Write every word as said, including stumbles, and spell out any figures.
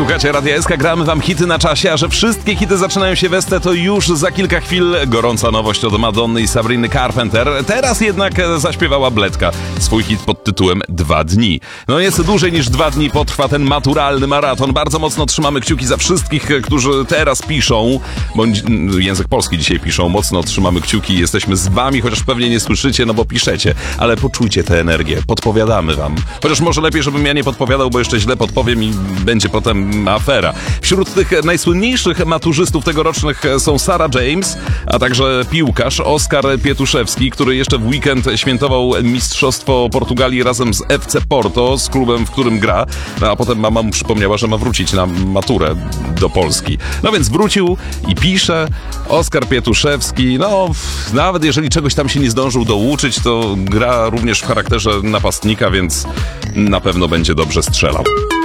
Słuchajcie, Radia S K, gramy wam hity na czasie, a że wszystkie hity zaczynają się we to już za kilka chwil gorąca nowość od Madonny i Sabriny Carpenter. Teraz jednak zaśpiewała Bledka swój hit pod tytułem Dwa dni. No nieco dłużej niż dwa dni potrwa ten maturalny maraton. Bardzo mocno trzymamy kciuki za wszystkich, którzy teraz piszą, bądź język polski dzisiaj piszą, mocno trzymamy kciuki, jesteśmy z wami, chociaż pewnie nie słyszycie, no bo piszecie, ale poczujcie tę energię, podpowiadamy wam. Chociaż może lepiej, żebym ja nie podpowiadał, bo jeszcze źle podpowiem i będzie potem afera. Wśród tych najsłynniejszych maturzystów tegorocznych są Sarah James, a także piłkarz Oskar Pietuszewski, który jeszcze w weekend świętował mistrzostwo Portugalii razem z F C Porto, z klubem, w którym gra, a potem mama mu przypomniała, że ma wrócić na maturę do Polski. No więc wrócił i pisze. Oskar Pietuszewski, no nawet jeżeli czegoś tam się nie zdążył douczyć, to gra również w charakterze napastnika, więc na pewno będzie dobrze strzelał.